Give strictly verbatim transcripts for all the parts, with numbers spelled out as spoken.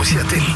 og Kjetil.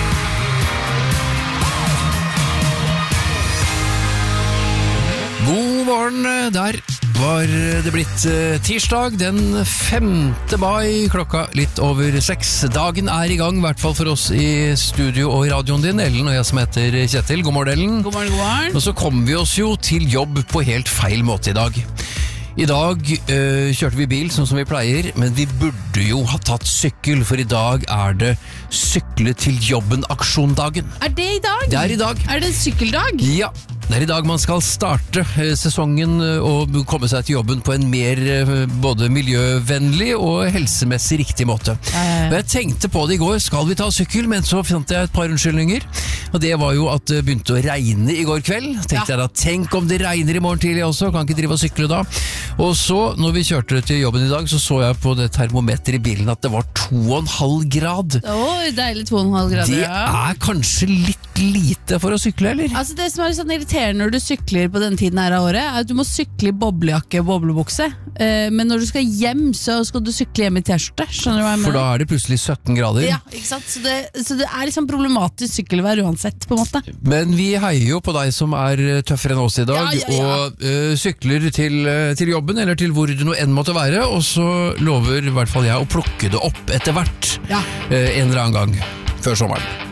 God morgen, der var det blitt tirsdag den femte mai, klokka litt over seks. Dagen er i gang, i hvert fall for oss i studio og i radioen din, Ellen, og jeg som heter Kjetil. God morgen, Ellen. God morgen, god morgen. Og så kommer vi oss jo til jobb på helt feil måte i dag. I dag øh, kjørte vi bil sånn som vi pleier, men vi burde jo ha tatt sykkel, for i dag er det sykle til jobben-aksjondagen. Er det i dag? Det er i dag. Er det en sykkeldag? Ja, det er i dag man skal starte eh, sesongen eh, og komme seg til jobben på en mer eh, både miljøvennlig og helsemessig riktig måte. Eh. Og jeg tenkte på det i går, skal vi ta sykkel, men så fant jeg et par unnskyldninger. Og det var jo at det begynte å regne i går kveld. Tenkte Ja. jeg da, tenk om det regner i morgen tidlig også, kan ikke drive og sykle da. Og så, når vi kjørte til jobben i dag, så så jeg på det termometeret i bilen at det var to og en halv grad. Åh, deilig to og en halv grader. Det ja. er kanskje litt lite for å sykle, eller? Altså det som er sånn irriterende når du sykler på denne tiden her av året, er at du må sykle i boblejakke og boblebukse. Eh, men når du skal hjem, så skal du sykle hjem i t-skjorte. Skjønner du hva jeg mener? For da er det plutselig sytten grader. Ja, ikke sant? Så det, så det er liksom problematisk sykkelvær uansett, på en måte. Men vi heier jo på deg som er tøffere enn oss i dag, Ja, ja, ja. og uh, sykler til, uh, til jobben, eller til hvor du nå enn måtte være, og så lover i hvert fall jeg å plukke det opp etter hvert Ja. uh, en eller annen gang før sommeren.